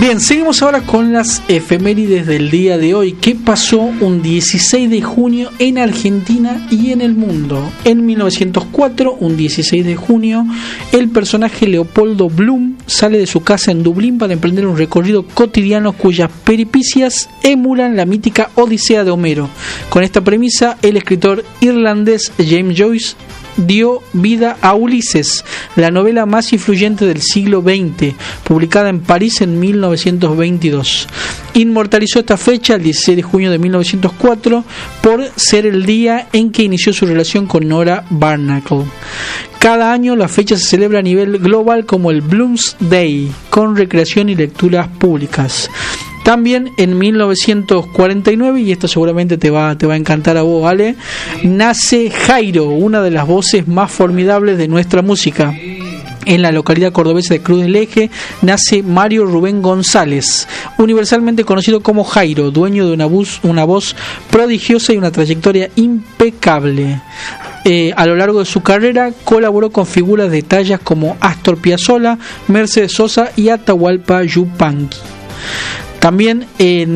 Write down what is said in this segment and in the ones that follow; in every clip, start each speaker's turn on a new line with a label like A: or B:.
A: Bien, seguimos ahora con las efemérides del día de hoy. ¿Qué pasó un 16 de junio en Argentina y en el mundo? En 1904, un 16 de junio, el personaje Leopoldo Bloom sale de su casa en Dublín para emprender un recorrido cotidiano cuyas peripecias emulan la mítica Odisea de Homero. Con esta premisa, el escritor irlandés James Joyce dio vida a Ulises, la novela más influyente del siglo XX, publicada en París en 1922. Inmortalizó esta fecha, el 16 de junio de 1904, por ser el día en que inició su relación con Nora Barnacle. Cada año la fecha se celebra a nivel global como el Bloom's Day, con recreación y lecturas públicas. También en 1949, y esto seguramente te va a encantar a vos, Ale, nace Jairo, una de las voces más formidables de nuestra música. En la localidad cordobesa de Cruz del Eje nace Mario Rubén González, universalmente conocido como Jairo, dueño de una voz prodigiosa y una trayectoria impecable. A lo largo de su carrera colaboró con figuras de tallas como Astor Piazzolla, Mercedes Sosa y Atahualpa Yupanqui. También en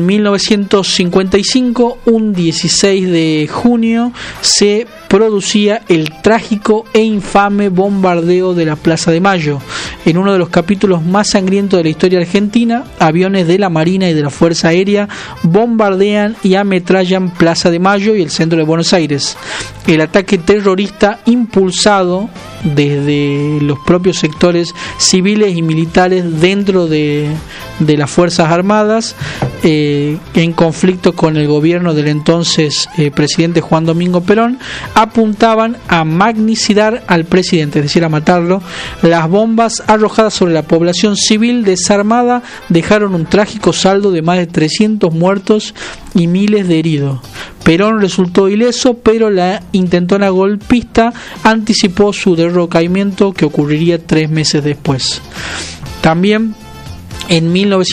A: 1955, un 16 de junio, se producía el trágico e infame bombardeo de la Plaza de Mayo. En uno de los capítulos más sangrientos de la historia argentina, aviones de la Marina y de la Fuerza Aérea bombardean y ametrallan Plaza de Mayo y el centro de Buenos Aires. El ataque terrorista, impulsado desde los propios sectores civiles y militares dentro de las Fuerzas Armadas, en conflicto con el gobierno del entonces presidente Juan Domingo Perón, apuntaban a magnicidar al presidente, es decir, a matarlo. Las bombas arrojadas sobre la población civil desarmada dejaron un trágico saldo de más de 300 muertos y miles de heridos. Perón resultó ileso, pero la intentona golpista anticipó su derrocamiento, que ocurriría 3 meses después. También en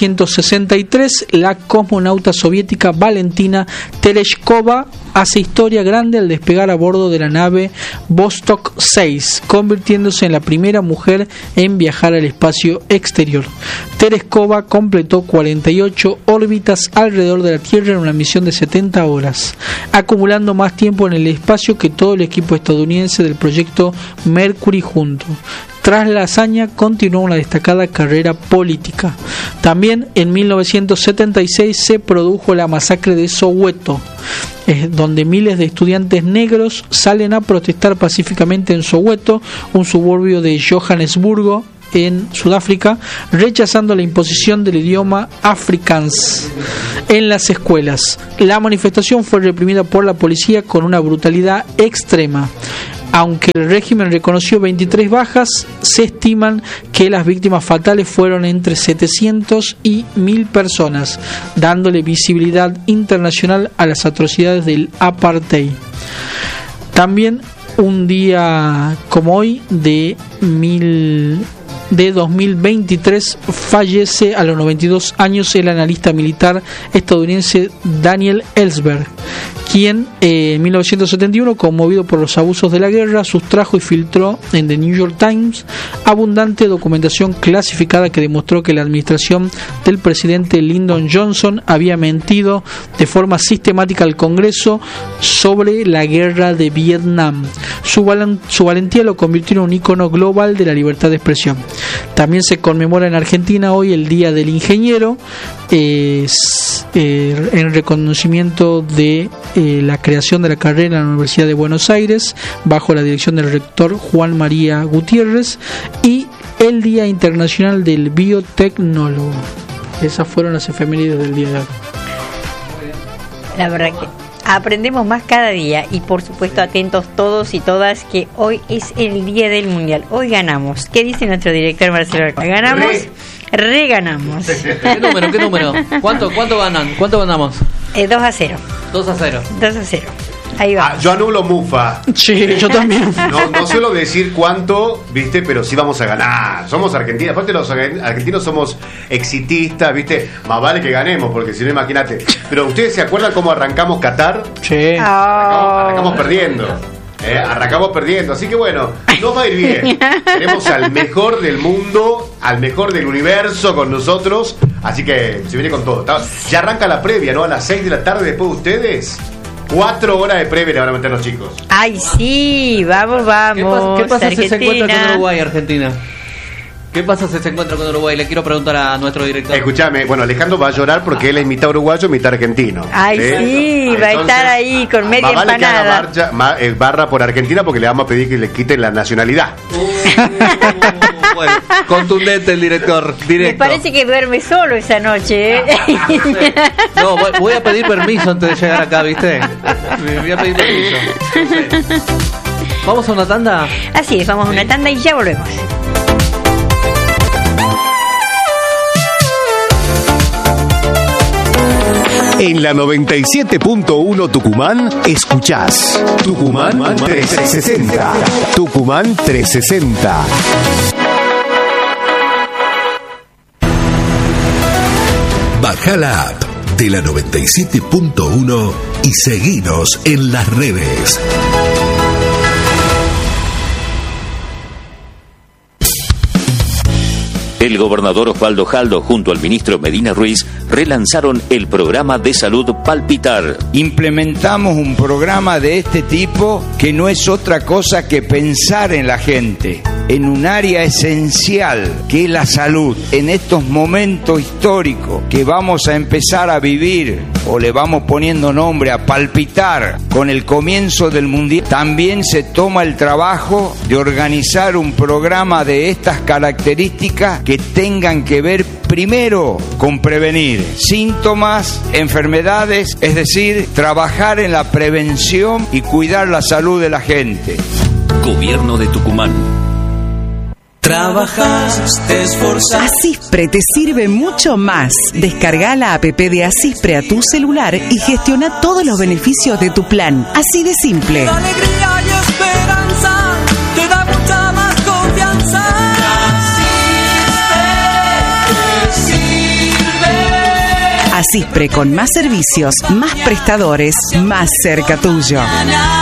A: 1963, la cosmonauta soviética Valentina Tereshkova hace historia grande al despegar a bordo de la nave Vostok 6, convirtiéndose en la primera mujer en viajar al espacio exterior. Tereshkova completó 48 órbitas alrededor de la Tierra en una misión de 70 horas, acumulando más tiempo en el espacio que todo el equipo estadounidense del proyecto Mercury junto. Tras la hazaña, continuó una destacada carrera política. También en 1976 se produjo la masacre de Soweto, donde miles de estudiantes negros salen a protestar pacíficamente en Soweto, un suburbio de Johannesburgo, en Sudáfrica, rechazando la imposición del idioma afrikaans en las escuelas. La manifestación fue reprimida por la policía con una brutalidad extrema. Aunque el régimen reconoció 23 bajas, se estiman que las víctimas fatales fueron entre 700 y 1000 personas, dándole visibilidad internacional a las atrocidades del apartheid. También un día como hoy de 2023 fallece a los 92 años el analista militar estadounidense Daniel Ellsberg, quien en 1971, conmovido por los abusos de la guerra, sustrajo y filtró en The New York Times abundante documentación clasificada que demostró que la administración del presidente Lyndon Johnson había mentido de forma sistemática al Congreso sobre la guerra de Vietnam. Su valentía lo convirtió en un ícono global de la libertad de expresión. También se conmemora en Argentina hoy el Día del Ingeniero, en reconocimiento de la creación de la carrera en la Universidad de Buenos Aires bajo la dirección del rector Juan María Gutiérrez, y el Día Internacional del Biotecnólogo. Esas fueron las efemérides del día de hoy.
B: La verdad que aprendemos más cada día, y por supuesto atentos todos y todas que hoy es el día del mundial. Hoy ganamos. ¿Qué dice nuestro director Marcelo? ¿Ganamos? Reganamos.
C: ¿Qué número? ¿Cuánto ganan? ¿Cuánto ganamos?
B: 2-0.
C: 2-0.
B: 2-0. Ahí va.
D: Yo anulo Mufa.
A: Sí, yo también.
D: No suelo decir cuánto, ¿viste? Pero sí vamos a ganar. Somos Argentina. Aparte, los argentinos somos exitistas, ¿viste? Más vale que ganemos, porque si no, imagínate. Pero ¿ustedes se acuerdan cómo arrancamos Qatar?
A: Sí.
D: Arrancamos perdiendo. Arrancamos perdiendo, así que bueno, nos va a ir bien. Tenemos al mejor del mundo, al mejor del universo con nosotros, así que se viene con todo. Ya arranca la previa, ¿no? A las 6 de la tarde después de ustedes. 4 horas de previa le van a meter los chicos.
B: Ay, sí, vamos.
C: ¿Qué pasa si se
B: Argentina.
C: encuentra con Uruguay, Argentina? ¿Qué pasa si se encuentra con Uruguay? Le quiero preguntar a nuestro director.
D: Escuchame, bueno, Alejandro va a llorar porque él es mitad uruguayo, mitad argentino.
B: Ay, sí, va a estar ahí con media
D: más vale que haga
B: empanada.
D: barra por Argentina porque le vamos a pedir que le quiten la nacionalidad.
C: Bueno, contundente el director,
B: Me
C: directo.
B: parece que duerme solo esa noche, ¿eh?
C: No, voy a pedir permiso antes de llegar acá, ¿viste? Voy a pedir permiso. ¿Vamos a una tanda?
B: Así es, vamos a una tanda y ya volvemos.
E: En la 97.1 Tucumán, escuchás Tucumán 360. Tucumán 360. Baja la app de la 97.1 y seguinos en las redes.
F: El gobernador Osvaldo Jaldo junto al ministro Medina Ruiz relanzaron el programa de salud Palpitar.
G: Implementamos un programa de este tipo que no es otra cosa que pensar en la gente, en un área esencial que es la salud. En estos momentos históricos que vamos a empezar a vivir, o le vamos poniendo nombre a palpitar con el comienzo del mundial, también se toma el trabajo de organizar un programa de estas características que tengan que ver primero con prevenir síntomas, enfermedades, es decir, trabajar en la prevención y cuidar la salud de la gente.
F: Gobierno de Tucumán.
H: Trabajas, te esforzas.
I: Asispre te sirve mucho más. Descarga la app de Asispre a tu celular y gestiona todos los beneficios de tu plan. Así de simple.
H: La alegría y esperanza te da mucha más confianza.
I: Asispre con más servicios, más prestadores, más cerca tuyo.